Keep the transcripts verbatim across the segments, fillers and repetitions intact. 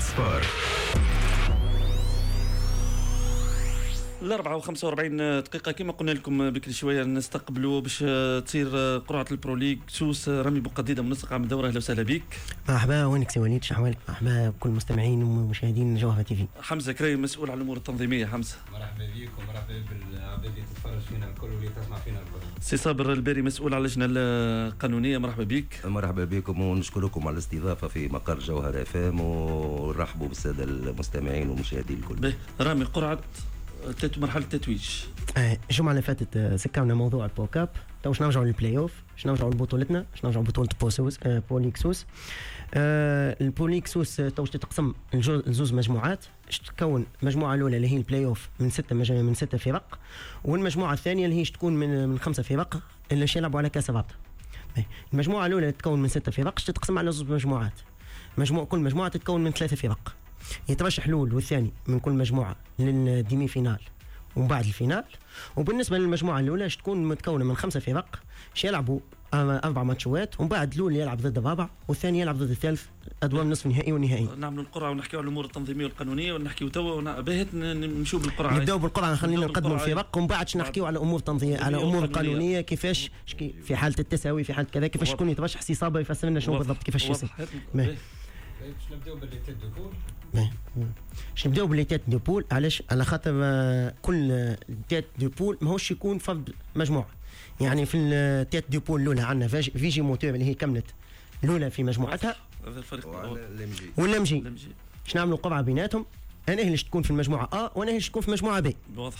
صفار. الأربعة وخمسة وأربعين دقيقة كما قلنا لكم بكل شوية نستقبلوا باش تصير قرعة البروليغ سوس. رامي بوقديدة منسق عام الدورة، أهلا وسهلا بك. مرحبا، وينك سي وليد؟ شحوالك؟ مرحبا بكل المستمعين ومشاهدين جوهرة تي في. حمزة كريم مسؤول عن الأمور التنظيمية. حمزة مرحبا بك ومرحبا بالعباد اللي تتفرج فينا الكل واللي تسمع فينا الكل. سي صابر الباري مسؤول على اللجنة القانونية، مرحبا بك. مرحبا بكم ونشكركم على الاستضافة في مقر جوهرة اف ام ونرحبوا بالسادة المستمعين والمشاهدين الكل. رامي قرعة مرحلة التتويج. آه الجمعة اللي فاتت سكرنا موضوع البوكاب، تو باش نرجعوا للبلاي اوف، باش نرجعوا لبطولتنا، باش نرجعوا لبطولة بوسوس آه بوليكسوس. آه البوليكسوس تو باش تتقسم لزوز مجموعات، باش تكون المجموعة الأولى اللي هي البلاي اوف من ستة مج... من ستة فرق، والمجموعة الثانية اللي هي تكون من من خمسة فرق اللي يلعبوا على كأس الرابطة. المجموعة الأولى تتكون من ستة فرق، تتقسم على زوج مجموعات، مجموعة كل مجموعة تتكون من ثلاثة فرق، يترشح الأول والثاني من كل مجموعة للديمي فينال ومن بعد الفينال. وبالنسبه للمجموعه الاولى تكون متكونه من خمسه فرق يلعبوا اربع ماتشات، ومن بعد الاول يلعب ضد الرابع والثاني يلعب ضد الثالث، ادوار النصف النهائي والنهائي. نعملوا القرعه ونحكيوا على الامور التنظيميه والقانونيه ونحكيوا توا باهت نمشوا بالقرعه. نبداو بالقرعه، خلينا نقدموا الفرق ومن بعد نحكيوا على امور تنظيميه، على امور قانونيه، كيفاش في حاله التساوي، في حاله كذا كيفاش يكون يترشح. سي صابر يفسر لنا شنو بالضبط كيفاش يصير. باش نبداو باللي تيت دو بول. باش نبداو باللي تيت دو بول، علاش؟ على خاطر كل تيت دو بول ماهوش يكون فرد مجموعه. يعني في التيت دو بول الاولى عندنا فيجي موتور اللي هي كملت الاولى في مجموعتها، هذا الفريق والام جي. باش نعملوا قرعه بيناتهم، انا هي اللي تكون في المجموعه ا وانا هي اللي تكون في المجموعه بي. واضح.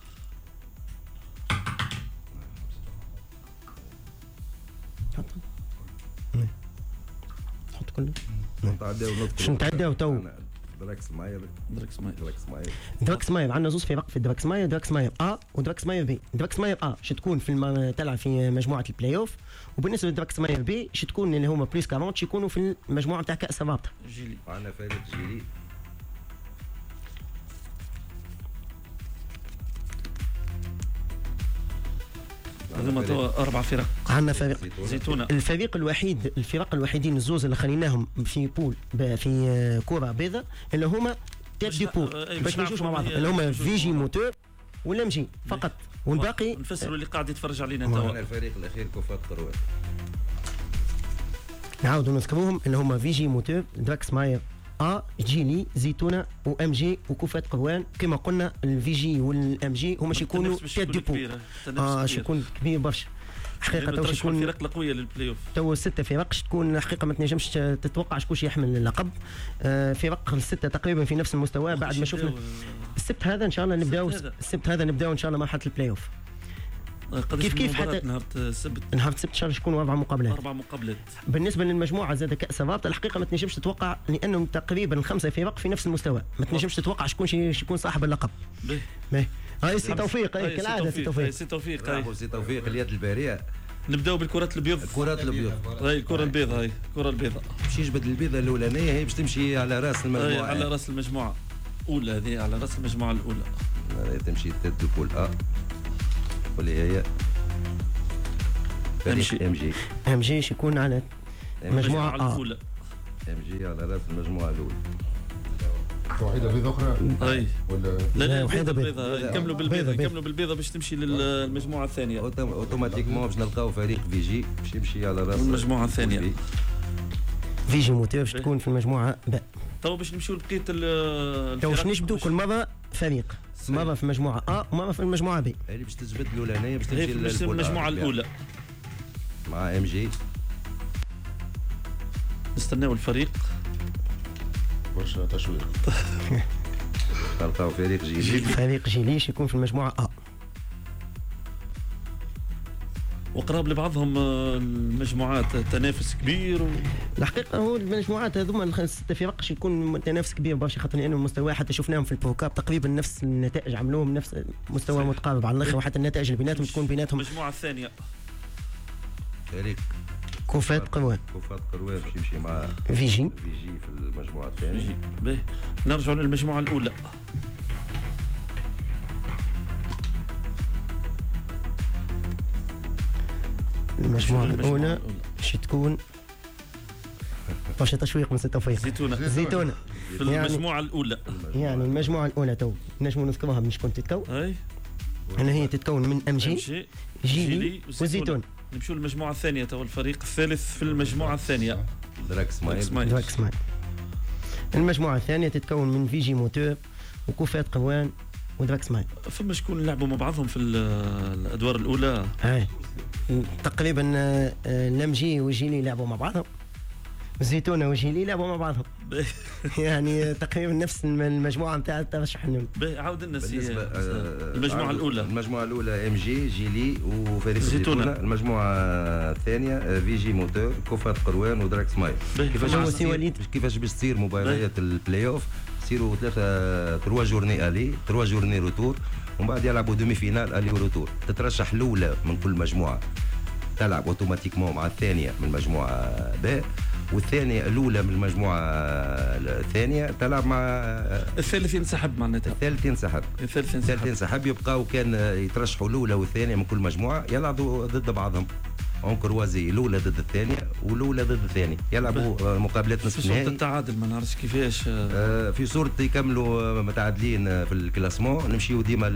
حط كله نتعداو باش نتعداو تو دراكس ماير دراكس ماير دراكس ماير دراكس ماير عندنا زوج فرق في دراكس ماير، دراكس ماير ا ودراكس ماير بي. دراكس ماير ا باش تكون في الم... تلعب في مجموعه البلاي اوف، وبالنسبه لدراكس ماير بي باش تكون اللي هما بليس أربعين يكونوا في المجموعه تاع كاس الرابطه. جيلي عندنا فريق جيلي. هذوما توا اربع فرق. عندنا فريق زيتونه، الفريق الوحيد الفرق الوحيدين الزوز اللي خليناهم في بول في كره بيضاء اللي هما تيت دي بول باش نمشيوش مع بعض، اللي هما فيجي موتور ولا مجي فقط، والباقي نفسروا اللي قاعد يتفرج علينا توا. عندنا الفريق الاخير كفات قروان، نعاودوا نذكروهم اللي هما فيجي موتور، دراكس ماير ا، جيلي، زيتونه وام جي وكوفات قروان. كما قلنا الفيجي والام جي هما يكونوا تيت دي بول. اه يكون كبير برشا حقيقه. تو تكون الفرق القويه للبلاي اوف، تو ستة فرق تكون حقيقه ما تنجمش تتوقع شكون يحمل اللقب. آه فرق السته تقريبا في نفس المستوى. بعد ما شفنا السبت هذا ان شاء الله نبداو السبت هذا نبداو ان شاء الله مرحله البلاي اوف. كيف كيف حتى نهار السبت نهار السبت ان شاء الله يكونوا اربع مقابلات اربع مقابلات. بالنسبه للمجموعه زاد كاس الرابطه الحقيقه ما تنجمش تتوقع، لانهم تقريبا الخمسه فرق في نفس المستوى، ما تنجمش تتوقع شكون يكون صاحب اللقب. باهي هاي سي توفيق كالعاده. سي توفيق سي توفيق سي توفيق اليد الباريه. نبداو بالكرات البيض. الكرات البيض هاي الكره البيضاء، هاي الكره البيضاء باش يجبد البيضه الاولانيه، هي باش تمشي على راس المجموعه، على راس المجموعه الاولى، هذه على راس المجموعه الاولى. هذه تمشي تيت دو بول ا واللي هي ام جي. ام جي ام جي يكون على المجموعه الاولى. ام جي على راس المجموعه الاولى. وحيده بيضه اخرى اي ولا لا لا وحيده بيضه. يكملوا بالبيضه يكملوا بالبيضه باش تمشي للمجموعه الثانيه. اوتوماتيكمون باش نلقاو فريق فيجي باش يمشي على راس المجموعه الثانيه. فيجي موتور باش تكون في المجموعه ب. تو باش نمشيو لبقيه ال تو باش نجبدوا كل مره فريق، مره في المجموعه ا ومره في المجموعه ب. اللي باش تجبد الاولانيه باش تمشي للمجموعه الاولى مع ام جي. نستناو الفريق برشا تشويق. تلقاو فريق جيلي. فريق جيلي يكون في المجموعه ا، وقراب لبعضهم المجموعات تنافس كبير و... الحقيقه هو المجموعات هذوما الست فرق يكون تنافس كبير برشا، خاطر لانه المستوى حتى شفناهم في البروكاب تقريبا نفس النتائج عملوهم، نفس مستوى متقارب على الاخر، وحتى النتائج اللي بيناتهم تكون بيناتهم. المجموعه الثانيه فريق كوفات قروان. كوفات قروان باش يمشي مع فيجي فيجي في المجموعه الثانيه. باهي نرجعوا للمجموعه الاولى. المجموعه الاولى باش تكون واش تشويق من توفيق زيتونه زيتونه في يعني- المجموعه الاولى. يعني المجموعه الاولى تو نجموا نذكروها من شكون تتكون. اي انا هي تتكون من ام جي امشي جيلي وزيتون. نمشيو للمجموعه الثانيه تو الفريق الثالث في المجموعه الثانيه. دراكس مايل. دراكس مايل. المجموعه الثانيه تتكون من فيجي موتور وكوفات قوان ودراكس مايل. فما شكون لعبوا مع بعضهم في ال- الادوار الاولى؟ هاي تقريبا آه، آه، الام جي وجيلي لعبوا مع بعضهم، زيتونه وجيلي لعبوا مع بعضهم. يعني تقريبا نفس الم- المجموعه نتاع الترشح النووي. باهي عاود لنا سي بالنسبة آه، المجموعه عندو- الاولى. المجموعة الأولى ام جي جيلي وفريق زيتونة. زيتونة. المجموعة الثانية آه، فيجي موتور كوفات قروان ودراكس مايل. باهي، كيفاش فما باش سي وليد. تصير- كيفاش باش تصير مباريات البلاي اوف؟ يصيروا ثلاثة تروا جورني الي تروا جورني روتور ومن بعد يلعبوا دومي فينال الي وروتور. تترشح الأولى من كل مجموعة تلعب اوتوماتيكمون مع الثانية من مجموعة ب، والثانية الأولى من المجموعة الثانية تلعب مع الثالث ينسحب معناتها. الثالث ينسحب. الثالث الثالث ينسحب. ينسحب يبقاو كان يترشحوا الأولى والثانية من كل مجموعة يلعبوا ضد بعضهم. اون كروازي الأولى ضد الثانية والأولى ضد الثانية يلعبوا آه، مقابلات في نصف صورة النهائي. التعادل ما نعرفش كيفاش. آه، في صورة يكملوا آه، متعادلين آه، في الكلاسمون نمشيو ديما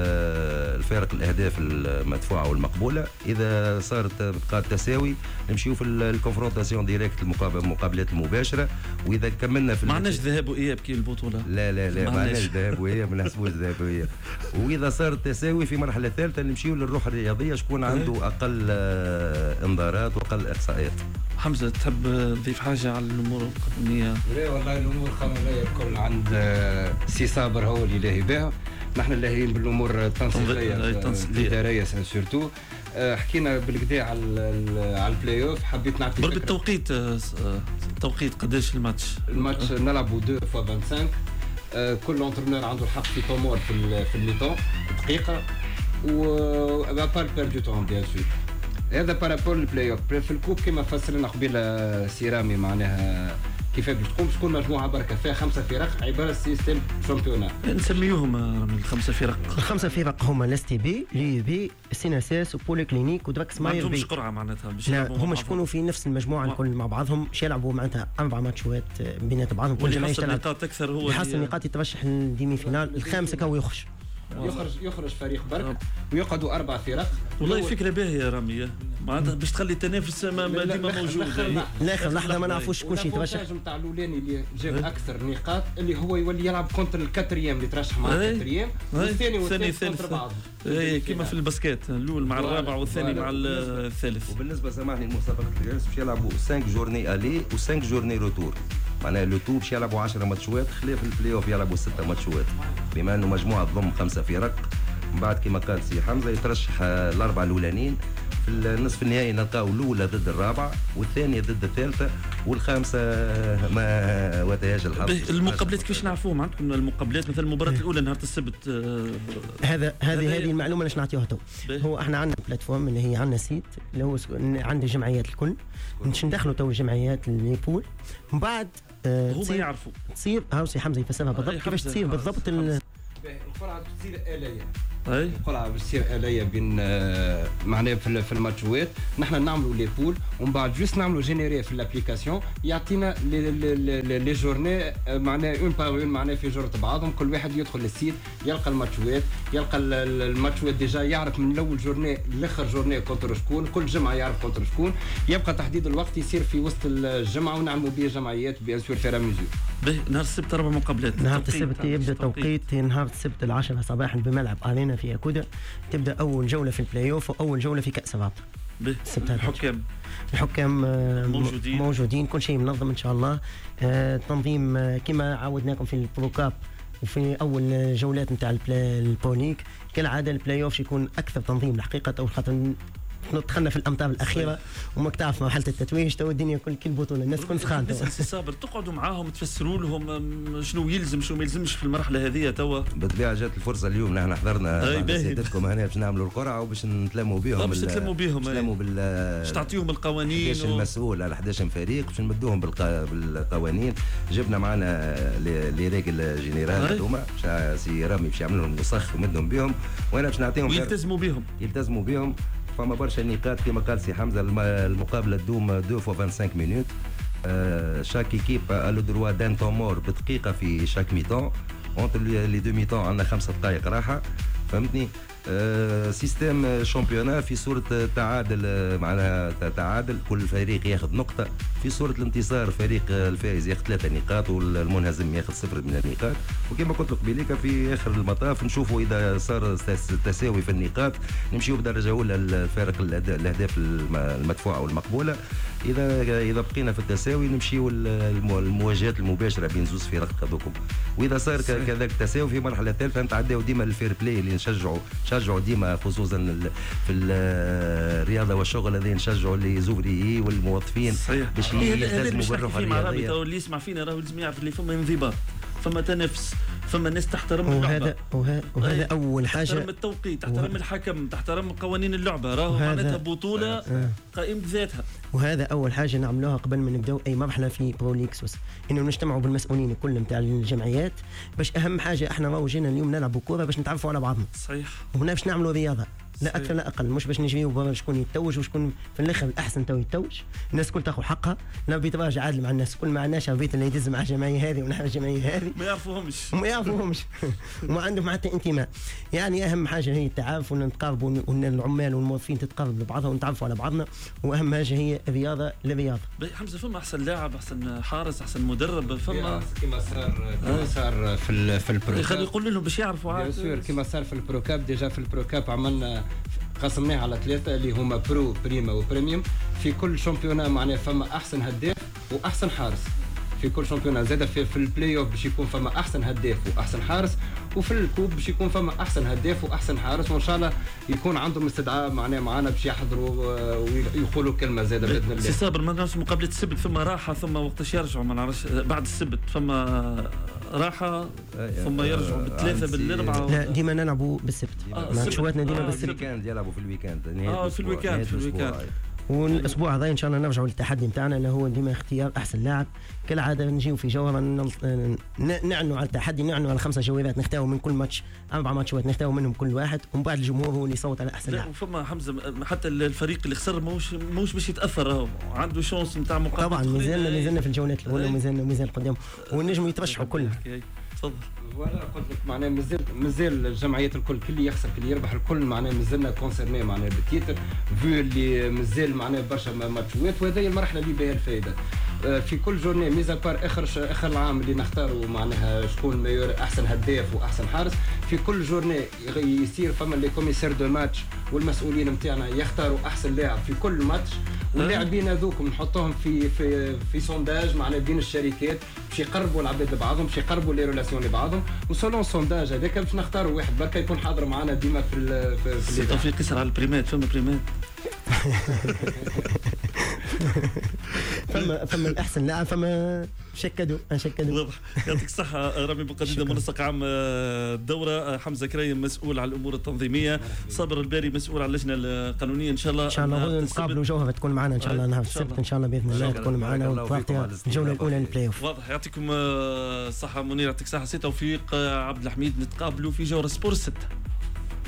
للفارق الأهداف المدفوعة والمقبولة. إذا صارت بقى تساوي نمشيو في الكونفرونتاسيون ديريكت المقابلات المباشرة. وإذا كملنا في ما عندناش ذهاب واياب كي البطوله. لا لا لا ما ما عندناش. عندناش ذهاب وإياب ما نحسبوش ذهاب وإياب. وإذا صار التساوي في المرحلة الثالثة نمشيو للروح الرياضية شكون عنده أقل آه، انذارات وأقل إحصائيات. حمزه تحب تضيف حاجه على الامور القانونيه؟ لا والله الامور القانونيه الكل عند آه، سي صابر هو اللي لاهي بها. نحن لاهيين بالامور التنسيقيه أي تنسيقية. الاداريه سورتو. آه، حكينا بالكدا على ال- على البلاي اوف. حبيت نعطي برك فكرة. بالتوقيت آه، س- آه، التوقيت قداش الماتش؟ الماتش نلعبوا دو فوا خمسة وعشرين. آه، كل انترنور عنده الحق في تومور في ال- في الميتون دقيقه و با بيردو تون بيان سور. هذا بارابور للبلاي اوف. في الكوب كما فسرنا قبيله سيرامي معناها كيف باش تقوم تكون مجموعه بركه فيها خمسه فرق عباره سيستم شامبيونا. نسميوهم آه، رامي الخمسه فرق. الخمسه فرق هما الاس تي بي لي بي سيناسيس وبولي كلينيك ودراكس ما ماير عندهمش بي. قرعه معناتها باش لا يلعبوا مع هما بعضهم. شكونوا في نفس المجموعه مع- الكل مع بعضهم باش يلعبوا معناتها اربع ماتشات بينات بعضهم. كل واللي جمعيه حصل تلعب نقاط اكثر هو اللي حصل اللي- نقاط يترشح للديمي فينال. الخامس كهو يخرج. يخرج يخرج فريق برك ويقعدوا اربع فرق. والله الأول- فكره باهيه يا رامي معناتها باش تخلي التنافس ما- ما لا، ديما لا، موجود. لا، أي. لا، لاخر لحظه ما نعرفوش شكون شي يترشح. الافونتاج نتاع الاولاني اللي جاب اكثر نقاط اللي هو يولي يلعب كونتر الكاتريام اللي ترشح مع أي. الكاتريام أي. والثاني الثاني والثالث كونتر الثالث. بعضهم. اي كيما في الباسكيت الاول مع فوالا، الرابع والثاني فوالا. مع ال- الثالث. وبالنسبه سامحني المسابقه الجالس باش يلعبوا خمسة جورني الي و5 جورني روتور. معناها لو تو باش يلعبوا عشرة ماتشات خلاف البلاي اوف يلعبوا ستة ماتشات. بما انه مجموعه تضم خمسه فرق من بعد كما قال سي حمزه يترشح آه، الاربعه الاولانيين. في النصف النهائي نلقاو الاولى ضد الرابعه والثانيه ضد الثالثه والخامسه آه، ما وتهاج الحظ. باهي، المقابلات كيفاش نعرفوهم عندكم المقابلات مثلا المباراه الاولى نهار السبت آه، هذا هذه هذا- هذه المعلومه اللي نعطيوها تو. باهي. هو احنا عندنا بلاتفورم اللي هي عندنا سيت اللي هو سك- عند الجمعيات الكل باش ندخلوا تو الجمعيات ليبول من بعد آه، هما تصير يعرفوا. تصير هاو سي حمزه يفسرها بالضبط أي كيفاش حمزة، تصير آه، بالضبط حمزة. ال- القرعه تصير اليه. اي القرعه باش تصير اليه بين آه، معناها في ال- في الماتشوات. نحن نعملوا لي بول ومن بعد جوست نعملوا جينيري في الابليكاسيون يعطينا لي لي- لي لي جورني آه، معناها اون باغ اون معناها في جورة بعضهم. كل واحد يدخل للسيت يلقى الماتشوات يلقى ال- ال- الماتشوات ديجا يعرف من الاول جورني لاخر جورني كونتر شكون. كل جمعه يعرف كونتر شكون. يبقى تحديد الوقت يصير في وسط الجمعه ونعملوا به جمعيات بيان سور فيرا ميزور. باهي نهار السبت اربع مقابلات. نهار التوقيت السبت تاع- يبدا التوقيت. توقيت نهار السبت العاشرة صباحا بملعب ارينا في ياكودا. تبدا اول جوله في البلاي اوف واول جوله في كاس الرابطه. باهي، السبت هذا. الحكام الحكام آه، م- موجودين. موجودين كل شيء منظم ان شاء الله. آه، تنظيم آه، كما عودناكم في البروكاب وفي اول جولات نتاع البوليك كالعاده البلاي اوف يكون اكثر تنظيم الحقيقه او خاطر دخلنا في الامتار الاخيره وماك تعرف مرحله التتويج تو الدنيا كل كل بطوله الناس تكون سخانه تو. نسأل سي صابر تقعدوا معاهم تفسروا لهم أم، شنو يلزم شنو ما يلزمش في المرحله هذه توا. بالطبيعه جات الفرصه اليوم نحن حضرنا أي مع باهي. سيادتكم هنا باش نعملوا القرعه وباش نتلموا بهم. آه، باش ال- تتلموا بهم، باش أي. نتلموا بال باش تعطيهم القوانين احداش و- المسؤول على احداش فريق باش نمدوهم بالق... بالقوانين. جبنا معنا لي لي ريغل جينيرال أي. هذوما باش سي رامي باش يعمل لهم نسخ ويمدهم بهم وانا باش نعطيهم غير- ويلتزموا بهم. يلتزموا بهم. فما برشا نقاط كما قال سي حمزه الم- المقابله تدوم دو فوا خمسة وعشرين مينوت. شاك ايكيب ا لو دروا دان تومور بدقيقه في شاك ميتون. اونتر لي دو ميتون عندنا خمسه دقائق راحه، فهمتني. آه سيستم شامبيونا في صورة تعادل، معناها تعادل كل فريق ياخذ نقطة، في صورة الانتصار فريق الفائز ياخذ ثلاثة نقاط والمنهزم ياخذ صفر من النقاط. وكما قلت لك بليكا في آخر المطاف نشوفوا إذا صار تساوي في النقاط نمشيو بدرجة أولى الفارق الأهداف المدفوعة والمقبولة. إذا إذا بقينا في التساوي نمشيو المواجهات المباشرة بين زوز فرق هذوكم. وإذا صار كذلك تساوي في مرحلة ثالثة نتعداو ديما الفير بلاي اللي نشجعوا نشجعوا ديما خصوصا في الرياضه والشغل هذا نشجعوا لي زوفريي والموظفين باش يلتزموا بالروح الرياضيه. اللي يسمع فينا راهو لازم يعرف اللي فما انضباط، فما تنافس، فما ناس تحترم اللعبه، وهذا وهذا اول حاجه، تحترم التوقيت، تحترم الحكم، تحترم قوانين اللعبه، راهو معناتها بطوله قائمه بذاتها. وهذا اول حاجه نعملوها قبل ما نبداو اي مرحله في بروليكسوس، انه نجتمعوا بالمسؤولين كل نتاع الجمعيات، باش اهم حاجه احنا راهو جينا اليوم نلعبوا كوره باش نتعرفوا على بعضنا. صحيح. وهنا باش نعملوا رياضه لا اكثر لا اقل، مش باش نجيو شكون يتوج وشكون في الاخر الاحسن تو يتوج، الناس كل تاخذ حقها، لا بيتراجع عادل مع الناس كل، ما عندناش البيت اللي يدز مع الجمعيه هذه ونحن الجمعيه هذه ما يعرفوهمش ما يعرفوهمش وما عندهم حتى انتماء. يعني اهم حاجه هي التعارف، ونتقاربوا وان العمال والموظفين تتقارب لبعضها ونتعرفوا على بعضنا، واهم حاجه هي الرياضه للرياضه. حمزه فما احسن لاعب، احسن حارس، احسن مدرب، فما كما صار كما صار في في البرو خلي يقول لهم باش يعرفوا عاد كما صار في البروكاب. ديجا في البروكاب عملنا قسمناه على ثلاثه اللي هما برو بريما وبريميوم. في كل شامبيونا معناه فما احسن هداف واحسن حارس في كل شامبيونا، زاد في, في البلاي اوف باش يكون فما احسن هداف واحسن حارس، وفي الكوب باش يكون فما احسن هداف واحسن حارس، وان شاء الله يكون عندهم استدعاء معناه معنا باش يحضروا ويقولوا كلمه زاده باذن الله. سي صابر ما نعرفش مقابله السبت ثم راحه ثم وقتاش يرجعوا، ما نعرفش بعد السبت ثم راحه ثم يرجعوا بالثلاثه بالاربعه. لا ديما نلعبوا بالسبت، ماتشاتنا ديما بالسبت. الويكاند يلعبوا في الويكاند. اه في الويكاند في الويكاند والاسبوع هذا ان شاء الله نرجعوا للتحدي نتاعنا اللي هو ديما اختيار احسن لاعب. كالعاده نجيو في جوهره نعنوا على التحدي، نعنوا على خمسه جوابات، نختاروا من كل ماتش اربع ماتشات، نختاروا منهم كل واحد، ومن بعد الجمهور هو اللي يصوت على احسن لاعب. لا وفما حمزه حتى الفريق اللي خسر ماهوش ماهوش باش يتاثر، راهو عنده شانس نتاع مقابله. طبعا مازلنا مازلنا في الجولات الاولى ومازلنا مازال قدام، والنجم يترشحوا كلنا. تفضل. فوالا قلت لك معناه مازال مازال الجمعيات الكل كل يخسر كل يربح الكل معناه مازلنا كونسيرني معناه بالتيتر فو اللي مازال معناه برشا ماتشات، وهذه المرحله اللي بها الفائده. في كل جورني ميزا بار اخر اخر العام اللي نختاروا معناها شكون ميور احسن هداف واحسن حارس، في كل جورني يصير فما لي كوميسير دو ماتش والمسؤولين نتاعنا يختاروا احسن لاعب في كل ماتش، واللاعبين هذوك نحطوهم في في في سونداج معناها بين الشركات باش يقربوا العباد لبعضهم، باش يقربوا لي ريلاسيون لبعضهم، وسولون سونداج هذاك باش نختاروا واحد بركه يكون حاضر معنا ديما في ال في, في توفيق يسرع على البريمات. فما بريمات فما فما الاحسن لاعب، فما شكدوا شكدوا. واضح. يعطيك الصحه رامي بوقديده منسق عام الدوره، حمزه كريم مسؤول على الامور التنظيميه، صابر الباري مسؤول على اللجنه القانونيه. ان شاء الله ان شاء الله نتقابلوا جوهره تكون معنا ان شاء الله نهار السبت ان شاء الله باذن الله تكون معنا وتعطي الجوله الاولى للبلاي اوف. واضح. يعطيكم الصحه منير، يعطيك الصحه سي توفيق عبد الحميد، نتقابلوا في جوله سبور ستة.